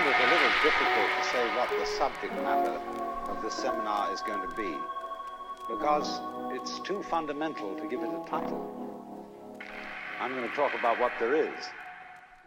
it a little difficult to say what the subject matter of this seminar is going to be, because it's too fundamental to give it a title. I'm going to talk about what there is.